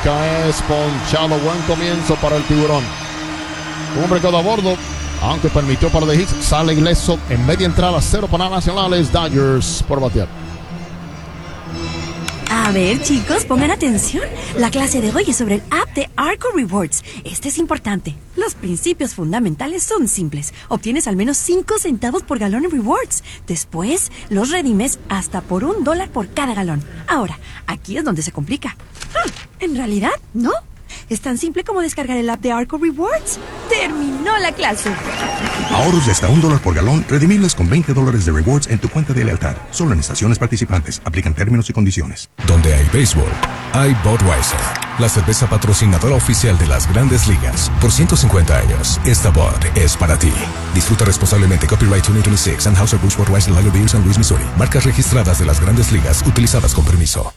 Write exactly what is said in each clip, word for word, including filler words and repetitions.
Abanica es ponchado. Buen comienzo para el Tiburón. Un recado a bordo, aunque permitió par de hits, sale ileso en media entrada. Cero para Nacionales. Dodgers por batear. A ver, chicos, pongan atención. La clase de hoy es sobre el app de Arco Rewards. Este es importante. Los principios fundamentales son simples. Obtienes al menos cinco centavos por galón en rewards. Después, los redimes hasta por un dólar por cada galón. Ahora, aquí es donde se complica. Ah, en realidad, no. Es tan simple como descargar el app de Arco Rewards. ¡Terminó la clase! Ahorros de hasta un dólar por galón, redimibles con veinte dólares de rewards en tu cuenta de lealtad. Solo en estaciones participantes. Aplican términos y condiciones. Donde hay béisbol, hay Budweiser, la cerveza patrocinadora oficial de las Grandes Ligas. Por ciento cincuenta años, esta Bud es para ti. Disfruta responsablemente. Copyright dos mil veintiséis. Anheuser-Busch Budweiser Lager Beer, San Luis, Missouri. Marcas registradas de las Grandes Ligas, utilizadas con permiso.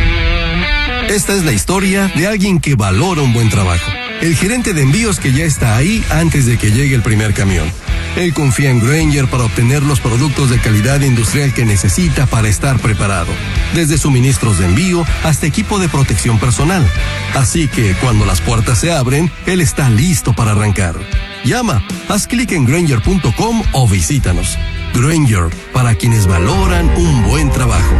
Esta es la historia de alguien que valora un buen trabajo. El gerente de envíos que ya está ahí antes de que llegue el primer camión. Él confía en Grainger para obtener los productos de calidad industrial que necesita para estar preparado. Desde suministros de envío hasta equipo de protección personal. Así que cuando las puertas se abren, él está listo para arrancar. Llama, haz clic en Grainger punto com o visítanos. Grainger, para quienes valoran un buen trabajo.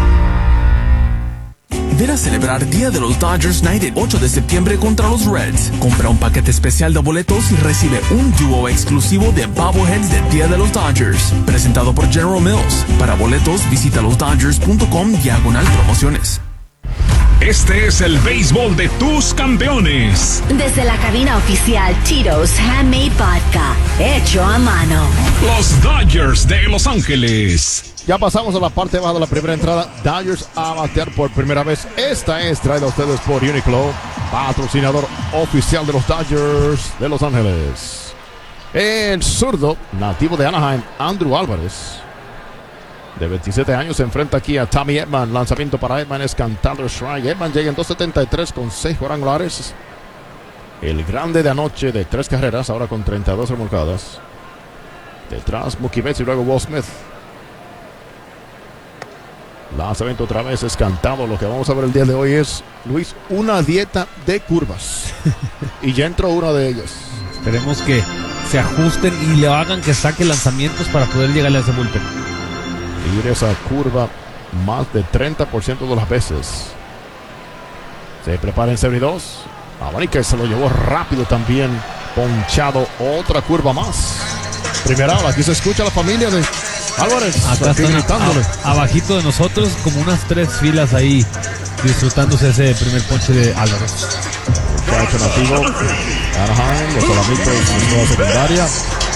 Ven a celebrar Día de los Dodgers Night el ocho de septiembre contra los Reds. Compra un paquete especial de boletos y recibe un dúo exclusivo de bobbleheads de Día de los Dodgers. Presentado por General Mills. Para boletos, visita los dodgers punto com diagonal promociones. Este es el béisbol de tus campeones. Desde la cabina oficial Tito's Handmade Vodka, hecho a mano. Los Dodgers de Los Ángeles. Ya pasamos a la parte baja de la primera entrada. Dodgers a batear por primera vez. Esta es traída a ustedes por Uniqlo, patrocinador oficial de los Dodgers de Los Ángeles. El zurdo, nativo de Anaheim, Andrew Álvarez, de veintisiete años, se enfrenta aquí a Tommy Edman. Lanzamiento para Edman es cantado strike. Edman llega en dos setenta y tres con seis cuadrangulares. El grande de anoche de tres carreras, ahora con treinta y dos remolcadas. Detrás Mookie Betts y luego Will Smith. Lanzamiento otra vez es cantado. Lo que vamos a ver el día de hoy es, Luis, una dieta de curvas. Y ya entró una de ellas. Esperemos que se ajusten y le hagan que saque lanzamientos para poder llegarle a ese bullpen. Ir esa curva más de treinta por ciento de las veces. Se prepara en cero y dos. Abanica se lo llevó rápido también. Ponchado, otra curva más. Primera hora, aquí se escucha la familia de Álvarez. Acá están gritándole. A, abajito de nosotros, como unas tres filas ahí, disfrutándose ese primer ponche de Álvarez. Muchacho nativo, Anaheim, los Alamitos de escuela secundaria.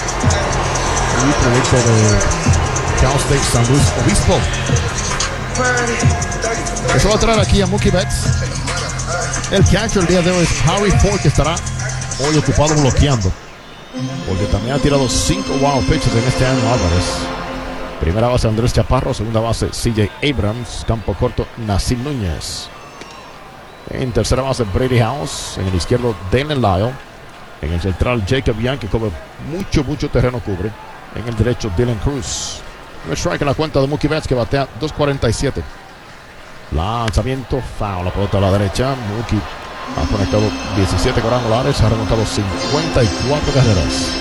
Y proyecto de Cal State San Luis Obispo. Eso va a traer aquí a Mookie Betts. El catcher el día de hoy es Harry Ford, que estará hoy ocupado bloqueando, porque también ha tirado cinco wild pitches en este año Álvarez. Primera base Andrés Chaparro, segunda base C J Abrams, campo corto Nassim Núñez. En tercera base Brady House, en el izquierdo Dalen Lyle, en el central Jacob Young, que cubre mucho, mucho terreno cubre. En el derecho Dylan Cruz. Un strike en la cuenta de Mookie Betts, que batea dos cuarenta y siete. Lanzamiento, foul, la pelota a la derecha. Mookie ha conectado diecisiete cuadrangulares, ha remontado cincuenta y cuatro carreras.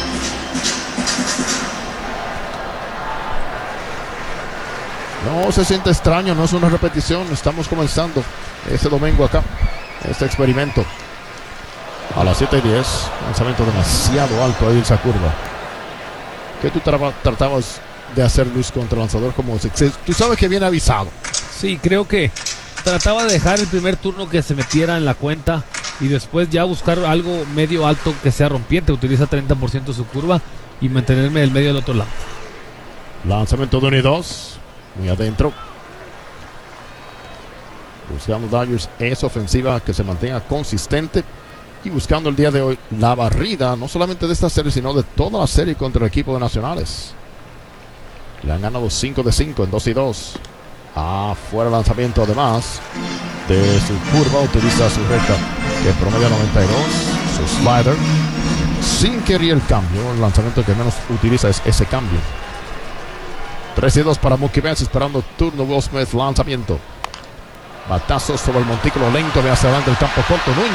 No se siente extraño, no es una repetición. Estamos comenzando este domingo acá, este experimento. A las siete y diez, lanzamiento demasiado alto ahí esa curva. ¿Qué tú tra- tratabas de hacer, Luis, contra el lanzador como ese? Tú sabes que viene avisado. Sí, creo que trataba de dejar el primer turno que se metiera en la cuenta y después ya buscar algo medio alto que sea rompiente. Utiliza treinta por ciento su curva y mantenerme del medio del otro lado. Lanzamiento de uno y dos, muy adentro. Buscando Dodgers esa ofensiva que se mantenga consistente y buscando el día de hoy la barrida, no solamente de esta serie, sino de toda la serie contra el equipo de Nacionales. Le han ganado cinco de cinco en dos y dos. Afuera lanzamiento además de su curva, utiliza su recta que promedia noventa y dos, su slider, sin querer el cambio. El lanzamiento que menos utiliza es ese cambio. tres y dos para Mookie Betts, esperando turno Will Smith, lanzamiento. Batazo sobre el montículo lento de hacia adelante el campo corto. Núñez